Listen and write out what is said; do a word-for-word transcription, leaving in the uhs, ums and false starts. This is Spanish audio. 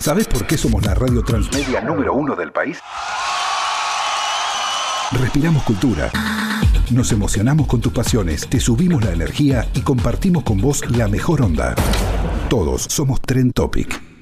¿Sabés por qué somos la radio transmedia número uno del país? Respiramos cultura. Nos emocionamos con tus pasiones, te subimos la energía y compartimos con vos la mejor onda. Todos somos Trend Topic.